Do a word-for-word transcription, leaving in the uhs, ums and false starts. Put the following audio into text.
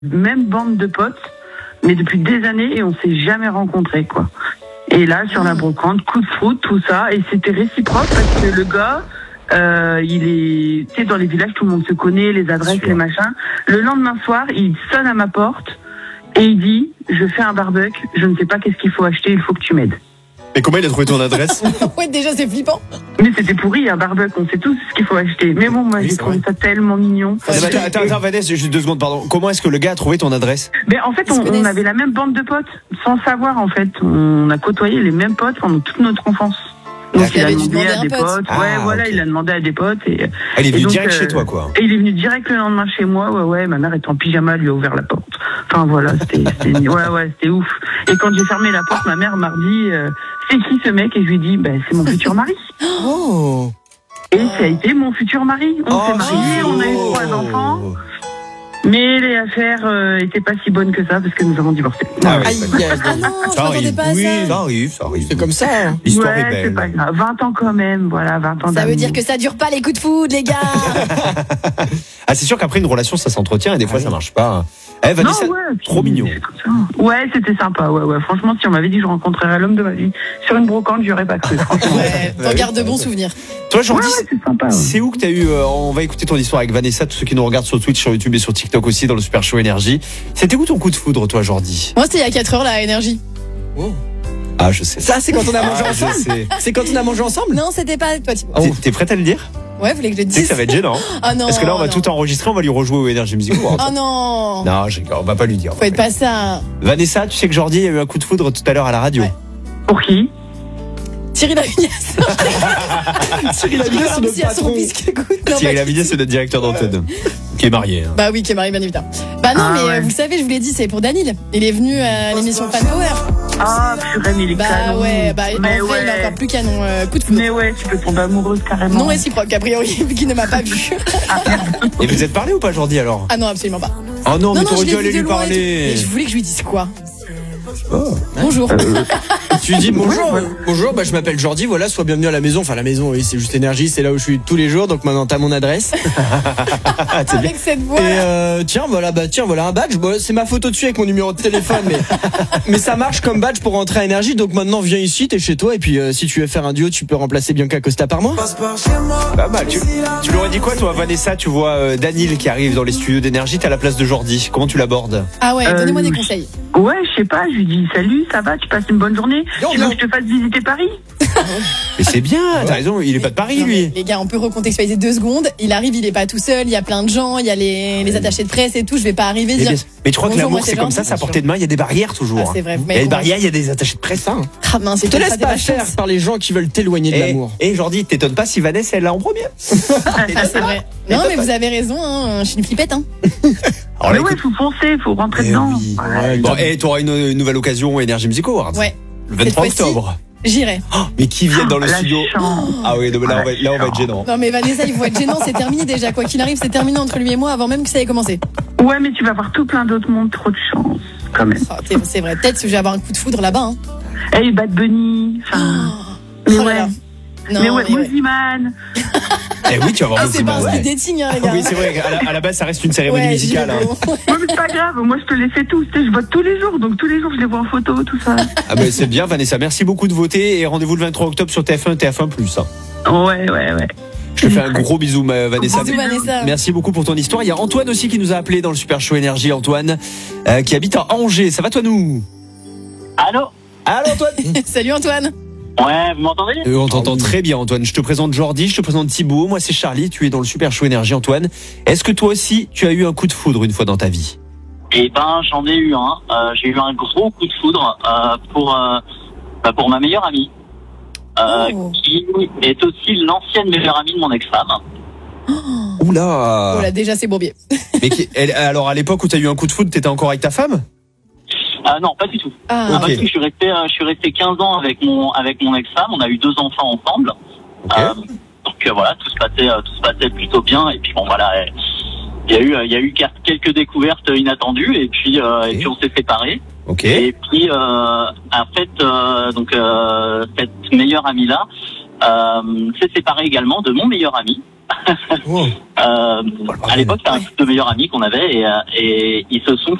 même bande de potes, mais depuis des années et on s'est jamais rencontrés, quoi. Et là, sur la brocante, coup de foudre, tout ça, et c'était réciproque parce que le gars, euh, il est, tu sais, dans les villages, tout le monde se connaît, les adresses, les machins. Le lendemain soir, il sonne à ma porte et il dit, je fais un barbecue, je ne sais pas qu'est-ce qu'il faut acheter, il faut que tu m'aides. Et comment il a trouvé ton adresse? Ouais, déjà c'est flippant. Mais c'était pourri, un barbecue, on sait tous ce qu'il faut acheter. Mais bon, moi oui, j'ai trouvé vrai. ça tellement mignon. Ah, attends, attends, attends, Vanessa, juste deux secondes, pardon. Comment est-ce que le gars a trouvé ton adresse? Mais en fait, on, on avait la même bande de potes, sans savoir en fait. On a côtoyé les mêmes potes pendant toute notre enfance. Donc il a demandé à des pote. potes, ah, ouais, voilà, okay. il a demandé à des potes et. Ah, il est venu donc, direct euh, chez toi, quoi. Et il est venu direct le lendemain chez moi, ouais, ouais. Ma mère était en pyjama, lui a ouvert la porte. Enfin voilà, c'était, c'était ouais, ouais, c'était ouf. Et quand j'ai fermé la porte, ma mère m'a dit, euh, c'est qui ce mec? Et je lui ai dit, ben c'est mon futur mari. Oh. Et ça a été mon futur mari. On oh, s'est mariés, oh. on a eu trois enfants. Mais les affaires euh, étaient pas si bonnes que ça parce que nous avons divorcé. Ah, ouais, Aïe, ah non, je m'attendais pas à oui, ça. ça arrive, ça arrive. C'est comme ça. Hein. L'histoire ouais, est belle. C'est pas grave. vingt ans quand même, voilà, vingt ans Ça d'amour. veut dire que ça dure pas les coups de foudre, les gars. Ah, c'est sûr qu'après une relation, ça s'entretient et des fois, ah, ça marche pas. Eh, Vanessa, non, ouais, puis, trop mignon. Ouais, c'était sympa, ouais, ouais. Franchement, si on m'avait dit que je rencontrerais l'homme de ma vie sur une brocante, j'y aurais pas cru, franchement. Ouais, t'en gardes de bons souvenirs. Toi, Jordi, ouais, ouais, c'est sympa. Ouais. C'est où que t'as eu, euh, on va écouter ton histoire avec Vanessa, tous ceux qui nous regardent sur Twitch, sur YouTube et sur TikTok aussi, dans le Super Show Énergie. C'était où ton coup de foudre, toi, Jordi? Moi, c'était il y a quatre heures, la Énergie. Oh. Ah, je sais. Ça, c'est quand on a mangé ah, ensemble. C'est quand on a mangé ensemble. Non, c'était pas toi. Oh. T'es, t'es prête à le dire? Ouais, vous voulez que je le dise? Tu sais que ça va être gênant. Ah non. Parce que là, on va non. tout enregistrer, on va lui rejouer au Énergie Music Awards. Oh non. Non, on va pas lui dire. Faites pas ça. Vanessa, tu sais que Jordi a eu un coup de foudre tout à l'heure à la radio. Ouais. Pour qui? Thierry Lavignès. Thierry Lavignès, c'est notre patron. Thierry Lavignès, c'est notre directeur d'antenne. Qui est marié. Hein. Bah oui, qui est marié, bien évidemment. Bah non, ah, mais ouais. vous savez, je vous l'ai dit, c'est pour Danil. Il est venu à l'émission Fan Power. Ah, purée, mais il est bah canon. Ouais, bah mais en ouais. vrai, il est encore plus canon. Euh, coup de foudre. Mais ouais, tu peux tomber amoureuse carrément. Non réciproque, a priori, vu qu'il ne m'a pas vu. Et vous êtes parlé ou pas, Jordi, alors? Ah non, absolument pas. Oh non, non mais non, t'aurais dû aller lui parler. Et je voulais que je lui dise quoi? Oh. Bonjour. Euh, tu dis bonjour. Ouais, ouais. Bonjour, bah je m'appelle Jordi, voilà, sois bienvenu à la maison. Enfin, la maison, oui, c'est juste Énergie, c'est là où je suis tous les jours, donc maintenant t'as mon adresse. Avec bien. Cette voix. Et euh, tiens, voilà, bah tiens, voilà un badge. Bon, c'est ma photo dessus avec mon numéro de téléphone, mais mais ça marche comme badge pour rentrer à Énergie. Donc maintenant, viens ici, t'es chez toi, et puis euh, si tu veux faire un duo, tu peux remplacer Bianca Costa par moi. Bah, bah tu, tu l'aurais dit quoi, toi, Vanessa? Tu vois euh, Danil qui arrive dans les studios d'Énergie, t'as la place de Jordi. Comment tu l'abordes? Ah ouais, euh, donnez-moi des conseils. Ouais, je sais pas, je lui dis salut, ça va, tu passes une bonne journée? Non, tu veux non. que je te fasse visiter Paris? Mais c'est bien, t'as raison, il est pas de Paris, non, lui. Les gars, on peut recontextualiser deux secondes. Il arrive, il est pas tout seul, il y a plein de gens, il y a les, les attachés de presse et tout. Je vais pas arriver dire. Mais tu crois que l'amour, c'est comme ça, c'est à portée de main, il y a des barrières toujours. Ah, c'est vrai. Il y a des barrières, il y a des attachés de presse. Hein. Ah mince, c'est te laisse pas faire par les gens qui veulent t'éloigner de l'amour. Et Jordi, t'étonnes pas si Vanessa elle l'a en premier. Ah, c'est vrai. Non, mais vous avez raison, hein, je suis une flippette, hein. Alors, mais ouais, faut foncer, faut rentrer dedans. Oui. Ouais, bon, et t'auras une, une nouvelle occasion Énergie Music Awards. Ouais. Le vingt-trois octobre. J'irai. Oh, mais qui viennent dans le la studio? chance. Ah oui, non, là, on va, là on va être gênant. Non mais Vanessa, il faut être gênant, c'est terminé déjà. Quoi qu'il arrive, c'est terminé entre lui et moi avant même que ça ait commencé. Ouais, mais tu vas avoir tout plein d'autres mondes, trop de chance, quand même. Oh, c'est, c'est vrai, peut-être que je vais avoir un coup de foudre là-bas. Hein. Hey, Bad Bunny. Enfin. Oh, mais oh ouais. là. Non, mais ouais, mais Moziman. Eh oui, tu vas voir ah, c'est pas un speed ouais. dating, hein, les gars. Oui, c'est vrai, à la, à la base, ça reste une cérémonie ouais, musicale. Hein. Ouais, mais c'est pas grave, moi je te les fais tous. Tu sais, je vote tous les jours, donc tous les jours je les vois en photo, tout ça. Ah, bah c'est bien, Vanessa. Merci beaucoup de voter et rendez-vous le vingt-trois octobre sur T F un, T F un plus. Hein. Ouais, ouais, ouais. Je te fais un gros bisou, Vanessa. Bisous, Vanessa. Merci beaucoup pour ton histoire. Il y a Antoine aussi qui nous a appelé dans le Super Show Énergie. Antoine, euh, qui habite à Angers. Ça va, toi, nous? Allô? Allô, Antoine? Salut, Antoine. Ouais, vous m'entendez? euh, On t'entend très bien, Antoine. Je te présente Jordi, je te présente Thibaut. Moi, c'est Charlie. Tu es dans le Super Show Énergie, Antoine. Est-ce que toi aussi, tu as eu un coup de foudre une fois dans ta vie? Eh ben, j'en ai eu un. Euh, j'ai eu un gros coup de foudre euh, pour euh, bah, pour ma meilleure amie, euh, oh. qui est aussi l'ancienne meilleure amie de mon ex-femme. Oh. Oula. Oula, déjà c'est bourbier. Mais qui, elle, alors, à l'époque où tu as eu un coup de foudre, t'étais encore avec ta femme? Euh, non, pas du tout. Ah, okay. okay. Parce que je suis resté, euh, je suis resté quinze ans avec mon, avec mon ex-femme. On a eu deux enfants ensemble. Okay. Euh, donc euh, voilà, tout se passait, euh, tout se passait plutôt bien. Et puis bon, voilà, il y a eu, il y a eu quelques découvertes inattendues. Et puis, euh, okay. et puis on s'est séparés. Okay. Et puis, euh, en fait, euh, donc euh, cette meilleure amie-là euh, s'est séparée également de mon meilleur ami. euh, à l'époque, c'était un couple de meilleurs amis qu'on avait et, euh, et ils se sont